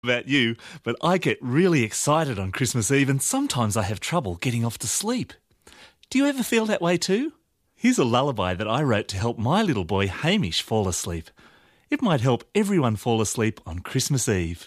About you, but I get really excited on Christmas Eve and sometimes I have trouble getting off to sleep. Do you ever feel that way too? Here's a lullaby that I wrote to help my little boy Hamish fall asleep. It might help everyone fall asleep on Christmas Eve.